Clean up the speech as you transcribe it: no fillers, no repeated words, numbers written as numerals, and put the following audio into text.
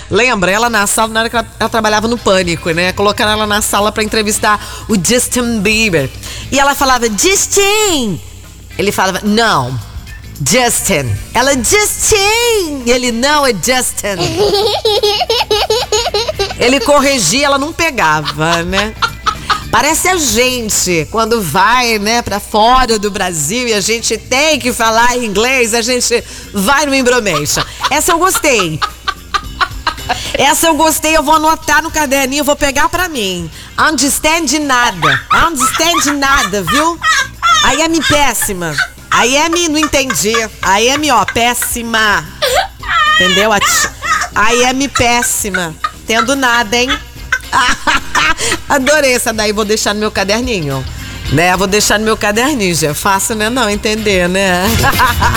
Lembra? Ela na sala, na hora que ela trabalhava no Pânico, né? Colocaram ela na sala pra entrevistar o Justin Bieber. E ela falava, Justin! Ele falava, não, Justin. Ela, Justin! E ele, não, é Justin. Ele corrigia, ela não pegava, né? Parece a gente, quando vai, né, pra fora do Brasil e a gente tem que falar inglês, a gente vai no embromation. Essa eu gostei. Essa eu gostei, eu vou anotar no caderninho, vou pegar pra mim. Understand nada. Understand nada, viu? I am péssima. I am, não entendi. I am, ó, péssima. Entendeu? I am péssima. Entendo nada, hein? Adorei essa daí, vou deixar no meu caderninho. Né? Vou deixar no meu caderninho, já é fácil, né? Não entender, né?